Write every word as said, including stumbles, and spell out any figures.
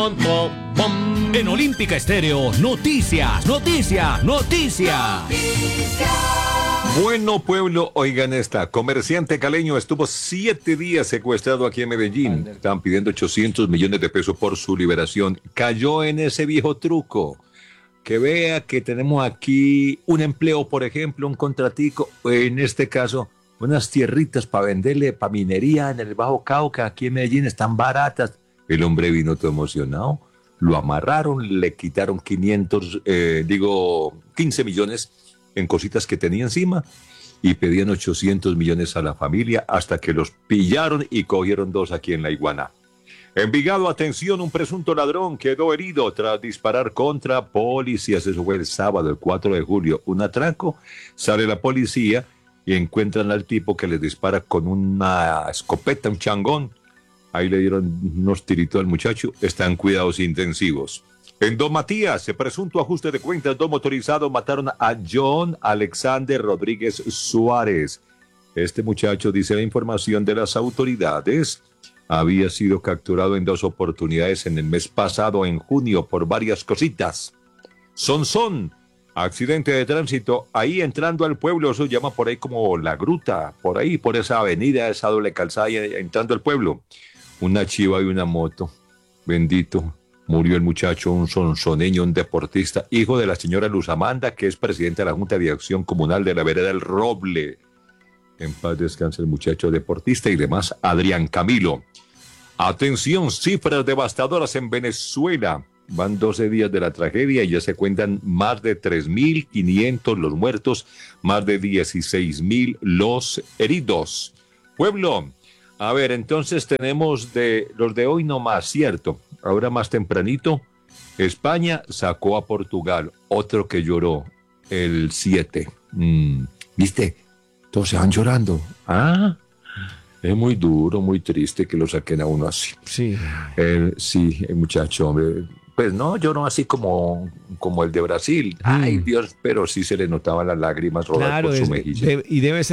En Olímpica Estéreo, noticias, noticias, noticias. Bueno, pueblo, oigan esta. Comerciante caleño estuvo siete días secuestrado aquí en Medellín. Estaban pidiendo ochocientos millones de pesos por su liberación. Cayó en ese viejo truco. Que vea que tenemos aquí un empleo, por ejemplo, un contratico, en este caso, unas tierritas para venderle, para minería en el Bajo Cauca, aquí en Medellín, están baratas. El hombre vino todo emocionado, lo amarraron, le quitaron quinientos, eh, digo, quince millones en cositas que tenía encima y pedían ochocientos millones a la familia hasta que los pillaron y cogieron dos aquí en La Iguana. Envigado, atención, un presunto ladrón quedó herido tras disparar contra policías. Eso fue el sábado, el cuatro de julio. Un atraco, sale la policía y encuentran al tipo que les dispara con una escopeta, un changón. Ahí le dieron unos tiritos al muchacho. Están cuidados intensivos. En Don Matías, presunto ajuste de cuentas, dos motorizados mataron a John Alexander Rodríguez Suárez. Este muchacho, dice la información de las autoridades, había sido capturado en dos oportunidades en el mes pasado, en junio, por varias cositas. Son, son, accidente de tránsito, ahí entrando al pueblo, eso se llama por ahí como La Gruta, por ahí, por esa avenida, esa doble calzada, entrando al pueblo. Una chiva y una moto, bendito, murió el muchacho, un sonsoneño, un deportista, hijo de la señora Luz Amanda, que es presidenta de la Junta de Acción Comunal de la Vereda del Roble. En paz descanse el muchacho deportista y demás, Adrián Camilo. Atención, cifras devastadoras en Venezuela. Van doce días de la tragedia y ya se cuentan más de tres mil quinientos los muertos, más de dieciséis mil los heridos. Pueblo, a ver, entonces tenemos de los de hoy no más, ¿cierto? Ahora más tempranito, España sacó a Portugal, otro que lloró, el siete. Mm, ¿Viste? Todos se van llorando. Ah, es muy duro, muy triste que lo saquen a uno así. Sí. El, sí, el muchacho, hombre. Pues no, lloró así como, como el de Brasil. Mm. Ay, Dios, pero sí se le notaban las lágrimas rodar claro, por su es, mejilla. de, y debe ser